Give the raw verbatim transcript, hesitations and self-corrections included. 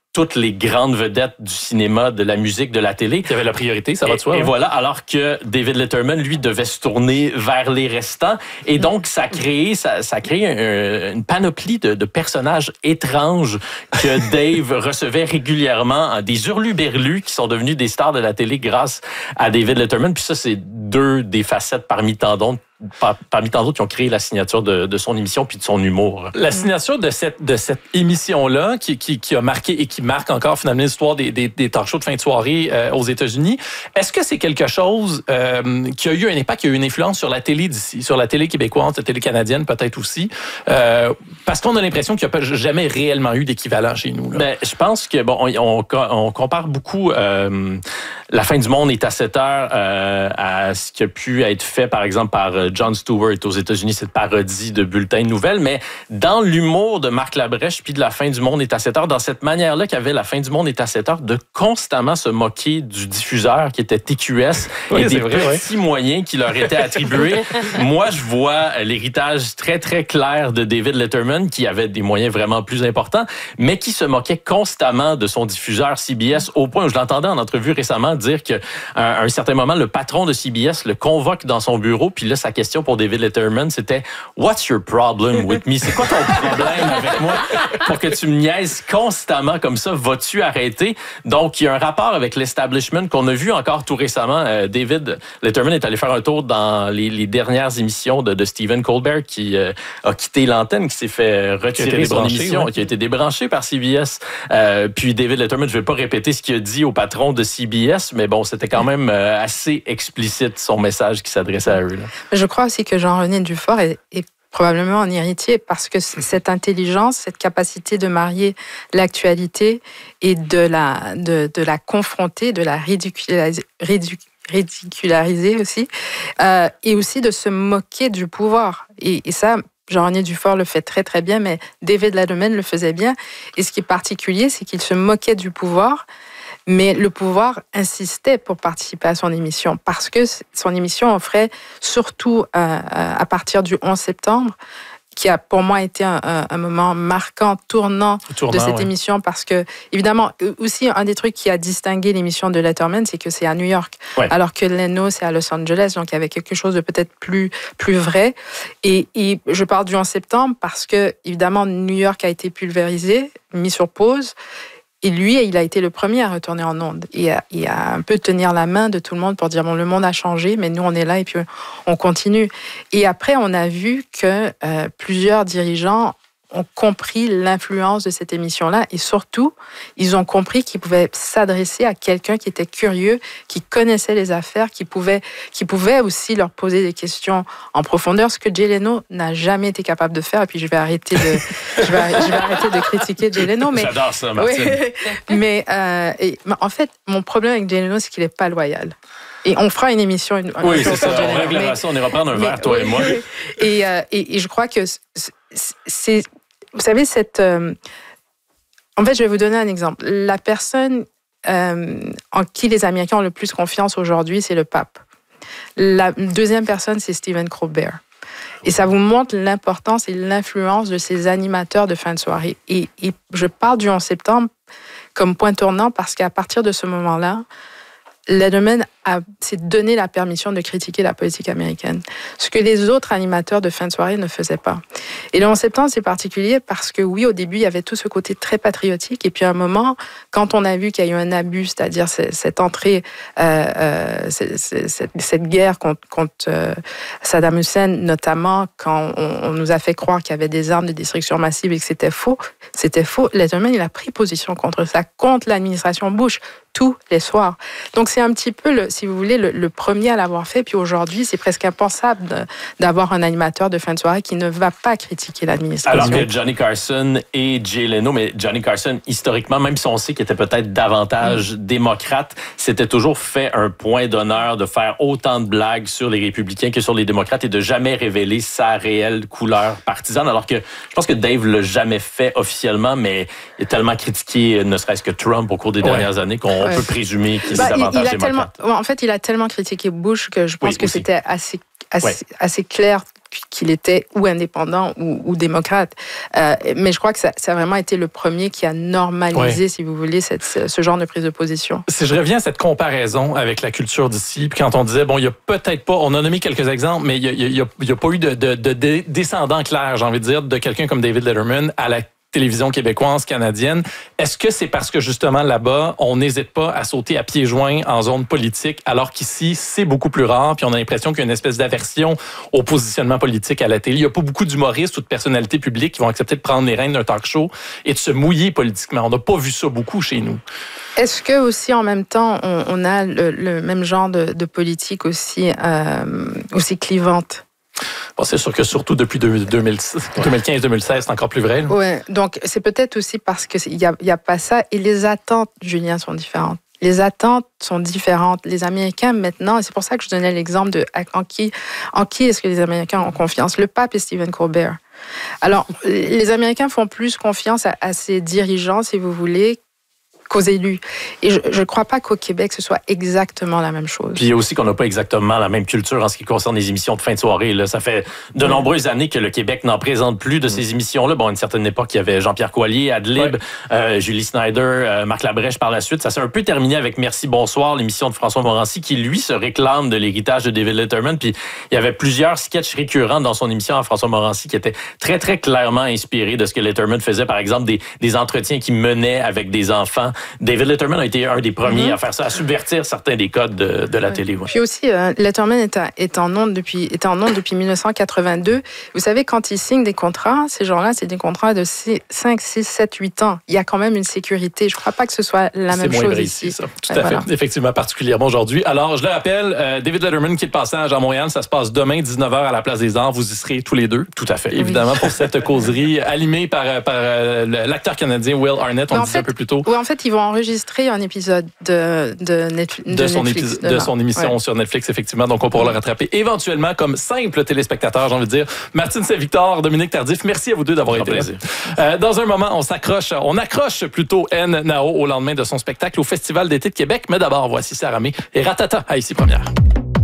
toutes les grandes vedettes du cinéma, de la musique, de la télé. Qui avait la priorité, ça va de soi. Et, et ouais. voilà, alors que David Letterman, lui, devait se tourner vers les restants. Et donc, ça a créé, ça, ça a créé un, une panoplie de, de personnages étranges que Dave recevait régulièrement, des hurluberlus qui sont devenus des stars de la télé grâce à David Letterman. Puis ça, c'est deux des facettes parmi tant d'autres parmi tant d'autres qui ont créé la signature de, de son émission puis de son humour. La signature de cette, de cette émission-là, qui, qui, qui a marqué et qui marque encore finalement l'histoire des, des, des talk shows de fin de soirée euh, aux États-Unis, est-ce que c'est quelque chose euh, qui a eu un impact, qui a eu une influence sur la télé d'ici, sur la télé québécoise, la télé canadienne peut-être aussi? Euh, parce qu'on a l'impression qu'il n'y a pas jamais réellement eu d'équivalent chez nous. Là. Ben, je pense que bon, on, on, on compare beaucoup euh, La fin du monde est à sept heures euh, à ce qui a pu être fait, par exemple, par Jon Stewart aux États-Unis, cette parodie de bulletin de nouvelles. Mais dans l'humour de Marc Labrèche puis de La fin du monde est à sept heures, dans cette manière-là qu'avait La fin du monde est à sept heures, de constamment se moquer du diffuseur qui était T Q S oui, et des vrai, petits ouais. moyens qui leur étaient attribués. Moi, je vois l'héritage très, très clair de David Letterman, qui avait des moyens vraiment plus importants, mais qui se moquait constamment de son diffuseur C B S, au point où je l'entendais en entrevue récemment dire qu'à un certain moment, le patron de C B S le convoque dans son bureau, puis là, sa question pour David Letterman, c'était « What's your problem with me? » C'est quoi ton problème avec moi pour que tu me niaises constamment comme ça? Vas-tu arrêter? Donc, il y a un rapport avec l'establishment qu'on a vu encore tout récemment. Euh, David Letterman est allé faire un tour dans les, les dernières émissions de, de Stephen Colbert, qui euh, a quitté l'antenne, qui s'est fait retirer son émission, ouais. qui a été débranché par C B S. Euh, puis David Letterman, je ne vais pas répéter ce qu'il a dit au patron de C B S, mais bon, c'était quand même euh, assez explicite son message qui s'adressait à eux. Là. Je crois aussi que Jean-René Dufort est, est probablement en héritier parce que cette intelligence, cette capacité de marier l'actualité et de la, de, de la confronter, de la ridiculariser, ridiculariser aussi, euh, et aussi de se moquer du pouvoir. Et, et ça, Jean-René Dufort le fait très très bien, mais David Letterman le faisait bien. Et ce qui est particulier, c'est qu'il se moquait du pouvoir, mais le pouvoir insistait pour participer à son émission parce que son émission offrait, surtout euh, à partir du onze septembre, qui a pour moi été un, un, un moment marquant, tournant, tournant de cette ouais. émission, parce que, évidemment, aussi, un des trucs qui a distingué l'émission de Letterman, c'est que c'est à New York, ouais. alors que Leno, c'est à Los Angeles, donc il y avait quelque chose de peut-être plus, plus vrai. Et, et je parle du onze septembre parce que, évidemment, New York a été pulvérisé, mis sur pause, et lui, il a été le premier à retourner en ondes et à, et à un peu tenir la main de tout le monde pour dire, bon, le monde a changé, mais nous, on est là et puis on continue. Et après, on a vu que euh, plusieurs dirigeants ont compris l'influence de cette émission-là et surtout, ils ont compris qu'ils pouvaient s'adresser à quelqu'un qui était curieux, qui connaissait les affaires, qui pouvait, qui pouvait aussi leur poser des questions en profondeur, ce que Jay Leno n'a jamais été capable de faire. Et puis, je vais arrêter de, je vais, je vais arrêter de critiquer Jay Leno. Mais, j'adore ça, Martine. Oui, mais, euh, et, en fait, mon problème avec Jay Leno, c'est qu'il n'est pas loyal. Et on fera une émission. Une, oui, c'est ça. On réglera ça. On ira prendre un mais, verre, toi oui, et moi. Et, euh, et, et je crois que c'est... Vous savez, cette... Euh... En fait, je vais vous donner un exemple. La personne euh, en qui les Américains ont le plus confiance aujourd'hui, c'est le pape. La deuxième personne, c'est Stephen Colbert. Et ça vous montre l'importance et l'influence de ces animateurs de fin de soirée. Et, et je parle du onze septembre comme point tournant parce qu'à partir de ce moment-là, Letterman a, s'est donné la permission de critiquer la politique américaine, ce que les autres animateurs de fin de soirée ne faisaient pas. Et le onze septembre, c'est particulier parce que oui, au début, il y avait tout ce côté très patriotique, et puis à un moment, quand on a vu qu'il y a eu un abus, c'est-à-dire cette entrée, euh, euh, cette, cette guerre contre, contre euh, Saddam Hussein, notamment quand on, on nous a fait croire qu'il y avait des armes de destruction massive et que c'était faux, c'était faux. Letterman, il a pris position contre ça, contre l'administration Bush, tous les soirs. Donc, c'est un petit peu, le, si vous voulez, le, le premier à l'avoir fait. Puis aujourd'hui, c'est presque impensable de, d'avoir un animateur de fin de soirée qui ne va pas critiquer l'administration. Alors que Johnny Carson et Jay Leno, mais Johnny Carson, historiquement, même si on sait qu'il était peut-être davantage mmh. démocrate, c'était toujours fait un point d'honneur de faire autant de blagues sur les républicains que sur les démocrates et de jamais révéler sa réelle couleur partisane. Alors que je pense que Dave l'a jamais fait officiellement, mais il a tellement critiqué, ne serait-ce que Trump au cours des ouais. dernières années, qu'on on ouais. peut présumer qu'il bah, est davantage il, il démocrate. Tellement, en fait, il a tellement critiqué Bush que je pense oui, que aussi. c'était assez, assez, ouais. assez clair qu'il était ou indépendant ou, ou démocrate. Euh, mais je crois que ça, ça a vraiment été le premier qui a normalisé, ouais. si vous voulez, cette, ce genre de prise de position. Si je reviens à cette comparaison avec la culture d'ici, puis quand on disait, bon, il y a peut-être pas, on a nommé quelques exemples, mais il y a, il y a, il y a pas eu de, de, de, de descendant clair, j'ai envie de dire, de quelqu'un comme David Letterman à la télévision québécoise, canadienne. Est-ce que c'est parce que justement là-bas, on n'hésite pas à sauter à pieds joints en zone politique, alors qu'ici, c'est beaucoup plus rare, puis on a l'impression qu'il y a une espèce d'aversion au positionnement politique à la télé. Il n'y a pas beaucoup d'humoristes ou de personnalités publiques qui vont accepter de prendre les rênes d'un talk show et de se mouiller politiquement. On n'a pas vu ça beaucoup chez nous. Est-ce que aussi en même temps, on, on a le, le même genre de, de politique aussi, euh, aussi clivante? Bon, c'est sûr que surtout depuis deux mille quinze deux mille seize, c'est encore plus vrai. Oui, donc c'est peut-être aussi parce qu'il n'y a, y a pas ça. Et les attentes, Julien, sont différentes. Les attentes sont différentes. Les Américains, maintenant, et c'est pour ça que je donnais l'exemple de en qui, en qui est-ce que les Américains ont confiance? Le pape et Stephen Colbert. Alors, les Américains font plus confiance à, à ces dirigeants, si vous voulez, qu'aux élus. Et je ne crois pas qu'au Québec, ce soit exactement la même chose. Puis aussi qu'on n'a pas exactement la même culture en ce qui concerne les émissions de fin de soirée. Là. Ça fait de oui. nombreuses années que le Québec n'en présente plus de ces oui. émissions-là. Bon, à une certaine époque, il y avait Jean-Pierre Coallier, Ad-Lib, oui. euh, Julie Snyder, euh, Marc Labrèche par la suite. Ça s'est un peu terminé avec Merci, bonsoir, l'émission de François Morancy, qui, lui, se réclame de l'héritage de David Letterman. Puis il y avait plusieurs sketchs récurrents dans son émission à François Morancy qui étaient très, très clairement inspirés de ce que Letterman faisait. Par exemple, des, des entretiens qu'il menait avec des enfants. David Letterman a été un des premiers mm-hmm. à faire ça, à subvertir certains des codes de, de la oui. télé. Ouais. Puis aussi, euh, Letterman est, à, est en ondes depuis, est en ondes depuis dix-neuf cent quatre-vingt-deux. Vous savez, quand ils signent des contrats, ces gens-là, c'est des contrats de cinq, six, sept, huit ans. Il y a quand même une sécurité. Je ne crois pas que ce soit la c'est même moins chose vrai ici. Ça. Tout ouais, à voilà. fait. Effectivement, particulièrement aujourd'hui. Alors, je le rappelle, euh, David Letterman qui est de passage à Montréal, ça se passe demain, dix-neuf heures à la Place des Arts. Vous y serez tous les deux. Tout à fait. Évidemment, oui. pour cette causerie animée par, par euh, l'acteur canadien Will Arnett, on le disait un peu plus tôt. Oui, en fait, ils vont enregistrer un épisode de, de, Netflix, de, de son Netflix. Épi- de son émission ouais. sur Netflix, effectivement. Donc, on pourra le rattraper éventuellement comme simple téléspectateur, j'ai envie de dire. Martine Saint-Victor, Dominique Tardif, merci à vous deux d'avoir été là. Euh, dans un moment, on s'accroche, on accroche plutôt N. Nao au lendemain de son spectacle au Festival d'été de Québec. Mais d'abord, voici Sarah May et Ratata à Ici Première.